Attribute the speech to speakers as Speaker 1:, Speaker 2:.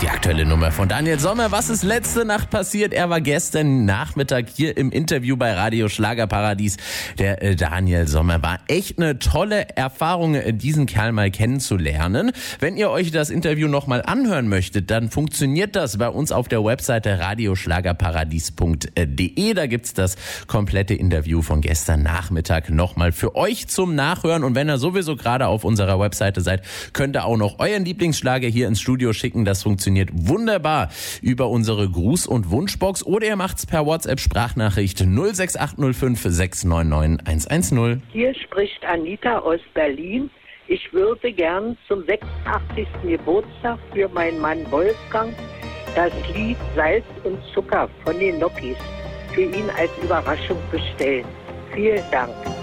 Speaker 1: Die aktuelle Nummer von Daniel Sommer. Was ist letzte Nacht passiert? Er war gestern Nachmittag hier im Interview bei Radio Schlagerparadies. Der Daniel Sommer war echt eine tolle Erfahrung, diesen Kerl mal kennenzulernen. Wenn ihr euch das Interview nochmal anhören möchtet, dann funktioniert das bei uns auf der Webseite radioschlagerparadies.de. Da gibt's das komplette Interview von gestern Nachmittag nochmal für euch zum Nachhören. Und wenn ihr sowieso gerade auf unserer Webseite seid, könnt ihr auch noch euren Lieblingsschlager hier ins Studio schicken. Das funktioniert wunderbar über unsere Gruß- und Wunschbox oder ihr macht's per WhatsApp-Sprachnachricht 06805 699 110.
Speaker 2: Hier spricht Anita aus Berlin. Ich würde gern zum 86. Geburtstag für meinen Mann Wolfgang das Lied Salz und Zucker von den Nokis für ihn als Überraschung bestellen. Vielen Dank.